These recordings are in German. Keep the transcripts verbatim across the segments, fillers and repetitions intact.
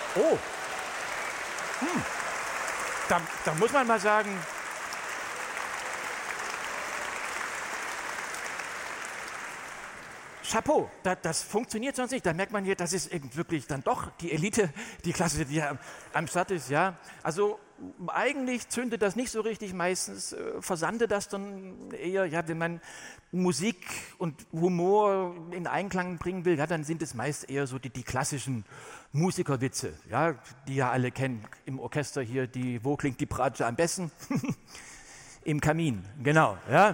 Oh, hm. da, da muss man mal sagen, Chapeau, da, das funktioniert sonst nicht. Da merkt man hier, das ist eben wirklich dann doch die Elite, die Klasse, die am, am Start ist. Ja. Also eigentlich zündet das nicht so richtig, meistens äh, versandet das dann eher, ja, wenn man Musik und Humor in Einklang bringen will, ja, dann sind es meist eher so die, die klassischen Musikerwitze, ja, die ja alle kennen im Orchester hier, die Wo klingt die Bratsche am besten? Im Kamin, genau, ja.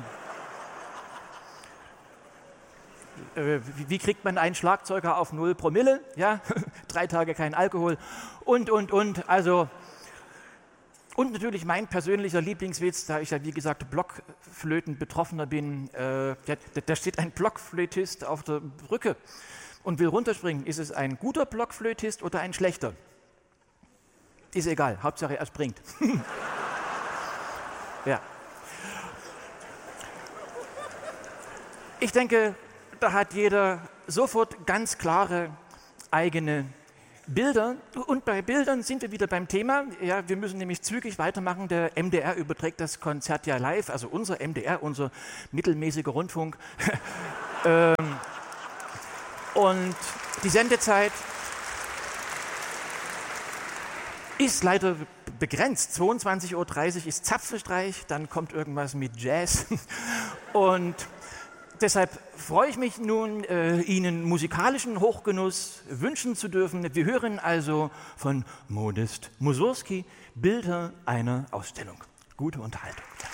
Wie kriegt man einen Schlagzeuger auf null Promille? Ja, drei Tage kein Alkohol und, und, und. Also, und natürlich mein persönlicher Lieblingswitz, da ich ja wie gesagt Blockflöten-Betroffener bin, äh, da, da steht ein Blockflötist auf der Brücke und will runterspringen. Ist es ein guter Blockflötist oder ein schlechter? Ist egal, Hauptsache er springt. Ja. Ich denke, da hat jeder sofort ganz klare eigene Bilder. Und bei Bildern sind wir wieder beim Thema. Ja, wir müssen nämlich zügig weitermachen. Der M D R überträgt das Konzert ja live, also unser M D R, unser mittelmäßiger Rundfunk. ähm, und die Sendezeit ist leider begrenzt. zweiundzwanzig Uhr dreißig ist Zapfenstreich, dann kommt irgendwas mit Jazz. Und deshalb freue ich mich nun, äh, Ihnen musikalischen Hochgenuss wünschen zu dürfen. Wir hören also von Modest Mussorgsky Bilder einer Ausstellung. Gute Unterhaltung.